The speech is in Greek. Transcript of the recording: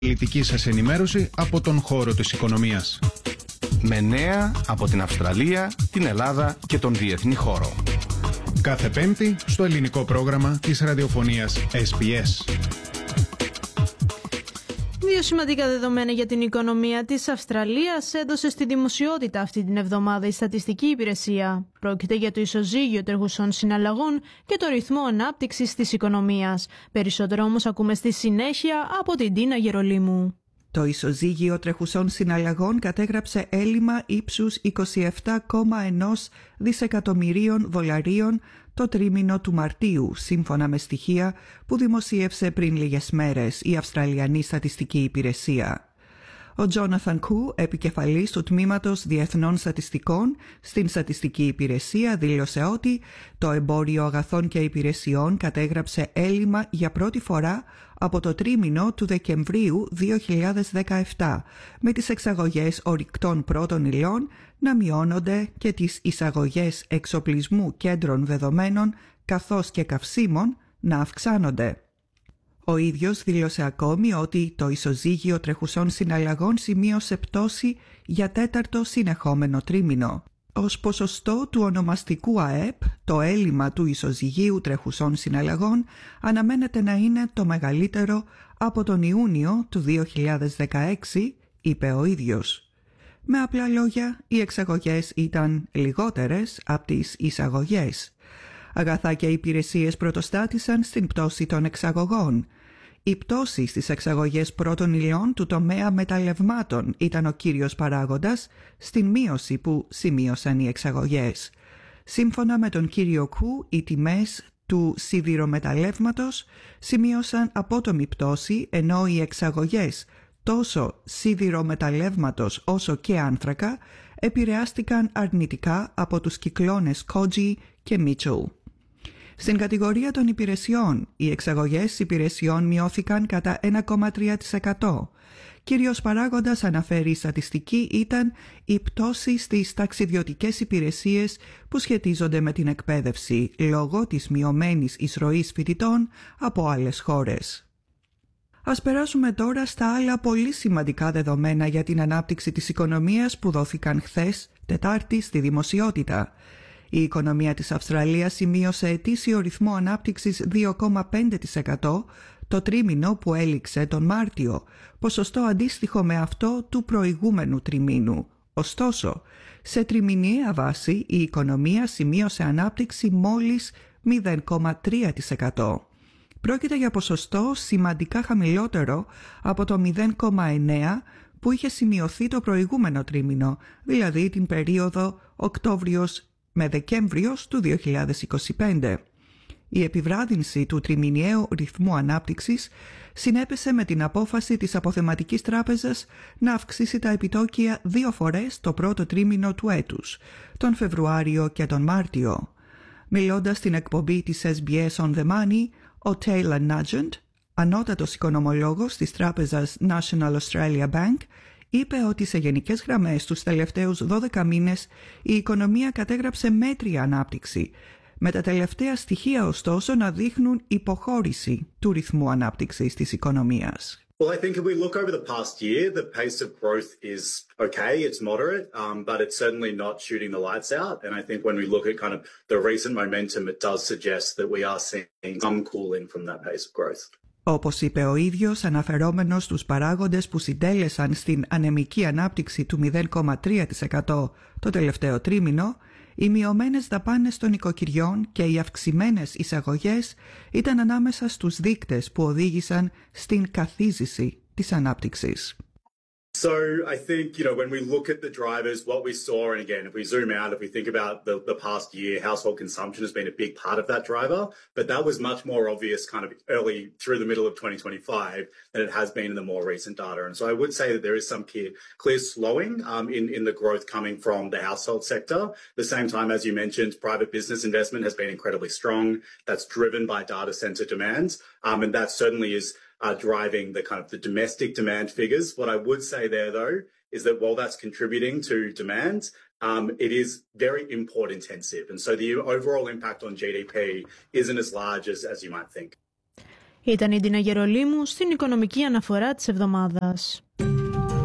Πολιτική σας ενημέρωση από τον χώρο της οικονομίας. Με νέα από την Αυστραλία, την Ελλάδα και τον διεθνή χώρο. Κάθε Πέμπτη στο ελληνικό πρόγραμμα της ραδιοφωνίας SBS. Δύο σημαντικά δεδομένα για την οικονομία της Αυστραλίας έδωσε στη δημοσιότητα αυτή την εβδομάδα η Στατιστική Υπηρεσία. Πρόκειται για το ισοζύγιο τρέχουσων συναλλαγών και το ρυθμό ανάπτυξης της οικονομίας. Περισσότερο όμως ακούμε στη συνέχεια από την Τίνα Γερολίμου. Το ισοζύγιο τρεχουσών συναλλαγών κατέγραψε έλλειμμα ύψους 27,1 δισεκατομμυρίων δολαρίων το τρίμηνο του Μαρτίου, σύμφωνα με στοιχεία που δημοσίευσε πριν λίγες μέρες η Αυστραλιανή Στατιστική Υπηρεσία. Ο Τζόναθαν Κου, επικεφαλής του Τμήματος Διεθνών Στατιστικών στην Στατιστική Υπηρεσία, δήλωσε ότι το εμπόριο αγαθών και υπηρεσιών κατέγραψε έλλειμμα για πρώτη φορά από το τρίμηνο του Δεκεμβρίου 2017, με τις εξαγωγές ορυκτών πρώτων υλών να μειώνονται και τις εισαγωγές εξοπλισμού κέντρων δεδομένων καθώς και καυσίμων να αυξάνονται. Ο ίδιος δήλωσε ακόμη ότι το ισοζύγιο τρεχουσών συναλλαγών σημείωσε πτώση για τέταρτο συνεχόμενο τρίμηνο. Ως ποσοστό του ονομαστικού ΑΕΠ, το έλλειμμα του ισοζυγίου τρεχουσών συναλλαγών αναμένεται να είναι το μεγαλύτερο από τον Ιούνιο του 2016, είπε ο ίδιος. Με απλά λόγια, οι εξαγωγές ήταν λιγότερες από τις εισαγωγές. Αγαθά και υπηρεσίες πρωτοστάτησαν στην πτώση των εξαγωγών. Η πτώση στις εξαγωγές πρώτων υλών του τομέα μεταλλευμάτων ήταν ο κύριος παράγοντας στην μείωση που σημείωσαν οι εξαγωγές. Σύμφωνα με τον κύριο Κου, οι τιμές του σιδηρομεταλλεύματος σημείωσαν απότομη πτώση, ενώ οι εξαγωγές τόσο σιδηρομεταλλεύματος όσο και άνθρακα επηρεάστηκαν αρνητικά από τους κυκλώνες Κότζι και Μίτσελ. Στην κατηγορία των υπηρεσιών, οι εξαγωγές υπηρεσιών μειώθηκαν κατά 1,3%. Κύριος παράγοντας, αναφέρει η στατιστική, ήταν η πτώση στις ταξιδιωτικές υπηρεσίες που σχετίζονται με την εκπαίδευση, λόγω της μειωμένης εισρωής φοιτητών από άλλες χώρες. Ας περάσουμε τώρα στα άλλα πολύ σημαντικά δεδομένα για την ανάπτυξη της οικονομίας που δόθηκαν χθες, Τετάρτη, στη δημοσιότητα. Η οικονομία της Αυστραλίας σημείωσε ετήσιο ρυθμό ανάπτυξης 2,5% το τρίμηνο που έληξε τον Μάρτιο, ποσοστό αντίστοιχο με αυτό του προηγούμενου τριμήνου. Ωστόσο, σε τριμηνιαία βάση η οικονομία σημείωσε ανάπτυξη μόλις 0,3%. Πρόκειται για ποσοστό σημαντικά χαμηλότερο από το 0,9% που είχε σημειωθεί το προηγούμενο τρίμηνο, δηλαδή την περίοδο Οκτώβριος με Δεκέμβριος του 2025. Η επιβράδυνση του τριμηνιαίου ρυθμού ανάπτυξης συνέπεσε με την απόφαση της Αποθεματικής Τράπεζας να αυξήσει τα επιτόκια 2 φορές το πρώτο τρίμηνο του έτους, τον Φεβρουάριο και τον Μάρτιο. Μιλώντας στην εκπομπή της SBS On The Money, ο Taylor Nugent, ανώτατος οικονομολόγος της τράπεζας National Australia Bank, είπε ότι σε γενικές γραμμές τους τελευταίους 12 μήνες η οικονομία κατέγραψε μέτρια ανάπτυξη, με τα τελευταία στοιχεία ωστόσο να δείχνουν υποχώρηση του ρυθμού ανάπτυξης της οικονομίας. Well, I think if we look over the past year, the pace of growth is okay, it's moderate, but it's certainly not shooting the lights out. And I think when we look at kind of the recent momentum, it does suggest that we are seeing some cooling from that pace of growth. Όπως είπε ο ίδιος, αναφερόμενος στους παράγοντες που συντέλεσαν στην ανεμική ανάπτυξη του 0,3% το τελευταίο τρίμηνο, οι μειωμένες δαπάνες των οικοκυριών και οι αυξημένες εισαγωγές ήταν ανάμεσα στους δείκτες που οδήγησαν στην καθίζηση της ανάπτυξης. So I think, when we look at the drivers, what we saw, and again, if we zoom out, if we think about the past year, household consumption has been a big part of that driver, but that was much more obvious kind of early through the middle of 2025 than it has been in the more recent data. And so I would say that there is some clear slowing in the growth coming from the household sector. At the same time, as you mentioned, private business investment has been incredibly strong. That's driven by data center demands, and that certainly is driving the kind of the domestic demand figures. What I would say there, though, is that while that's contributing to demand, it is very import intensive. And so the overall impact on GDP isn't as large as you might think. Ήταν η Ντίνα Γερολίμου στην οικονομική αναφορά της εβδομάδας.